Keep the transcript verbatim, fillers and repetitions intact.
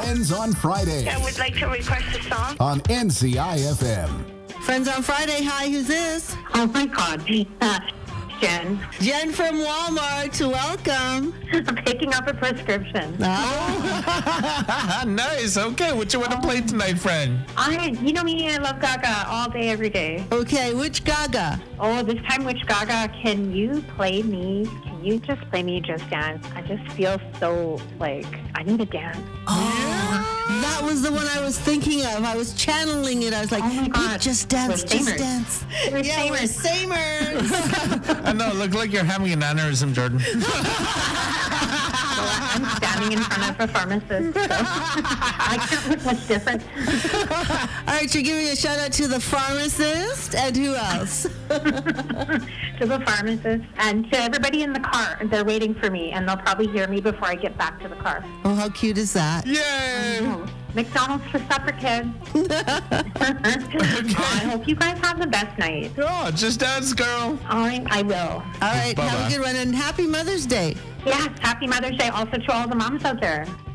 Friends on Friday I would like to request a song. on N C I F M. Friends on Friday. Hi, who's this? Oh my God, uh, Jen. Jen from Walmart. Welcome. I'm picking up a prescription. Oh, Nice. Okay, what you want to play tonight, friend? I, you know me, I love Gaga all day, every day. okay. Which Gaga? Oh, this time, which Gaga? Can you play me? Can you just play me Just Dance? I just feel so like I need to dance. Oh, that was the one I was thinking of. I was channeling it. I was like, Oh my God. just dance, We're just samers. dance. We're yeah, we're samers. samers. I know, look like you're having an aneurysm, Jordan. I'm standing in front of a pharmacist, so I can't look much different. All right, you're giving a shout out to the pharmacist and who else? To the pharmacist and to everybody in the car. They're waiting for me, and they'll probably hear me before I get back to the car. Oh, how cute is that? Yay! Oh, McDonald's for supper, kids. Oh, I hope you guys have the best night. Oh, just dance, girl. All right, I will. All right, have Bye-bye. a good one and happy Mother's Day. Yes, happy Mother's Day also to all the moms out there.